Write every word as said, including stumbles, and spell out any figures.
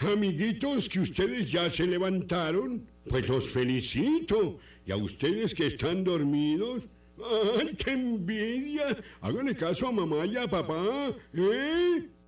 Amiguitos, que ustedes ya se levantaron, pues los felicito. Y a ustedes que están dormidos, ¡ay, qué envidia! Háganle caso a mamá y a papá, ¿eh?